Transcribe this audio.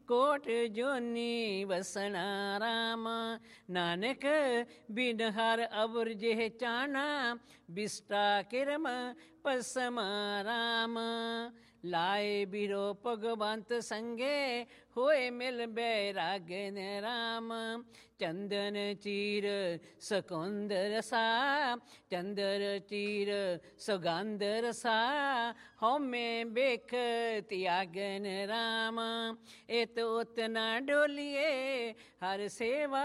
Coat जोनी वसना राम। नानक बिन हर अवर जेह चाना, vista किरम पसम राम। लाए बिरो भगवंत संगे, होए मिल बैरागन राम। चंदन चीर सकुंदर सा, चंदर चीर सुगंधर सा। हौमे बेख त्यागन राम। एत उत न डोलिए हर सेवा